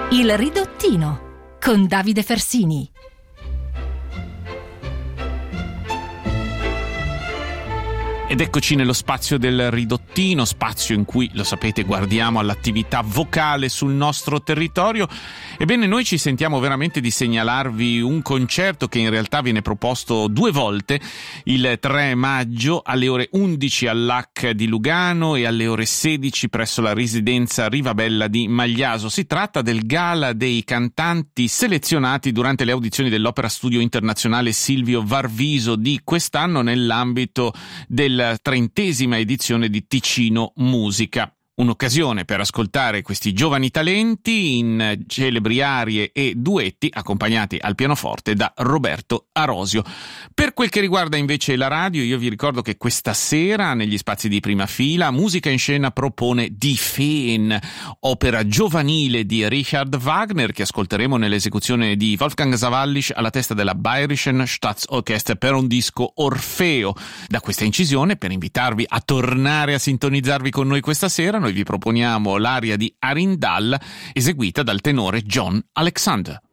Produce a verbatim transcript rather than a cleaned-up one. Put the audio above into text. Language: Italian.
Il Ridottino con Davide Fersini. Ed eccoci nello spazio del Ridottino, spazio in cui, lo sapete, guardiamo all'attività vocale sul nostro territorio. Ebbene, noi ci sentiamo veramente di segnalarvi un concerto che in realtà viene proposto due volte, il tre maggio alle ore undici all'A C di Lugano e alle ore sedici presso la residenza Rivabella di Magliaso. Si tratta del gala dei cantanti selezionati durante le audizioni dell'Opera Studio Internazionale Silvio Varviso di quest'anno nell'ambito del la trentesima edizione di Ticino Musica. Un'occasione per ascoltare questi giovani talenti in celebri arie e duetti accompagnati al pianoforte da Roberto Arosio. Per quel che riguarda invece la radio, io vi ricordo che questa sera negli spazi di Prima Fila Musica in Scena propone Die Feen, opera giovanile di Richard Wagner che ascolteremo nell'esecuzione di Wolfgang Sawallisch alla testa della Bayerischen Staatsorchester per un disco Orfeo. Da questa incisione, per invitarvi a tornare a sintonizzarvi con noi questa sera, noi vi proponiamo l'aria di Arindal eseguita dal tenore John Alexander.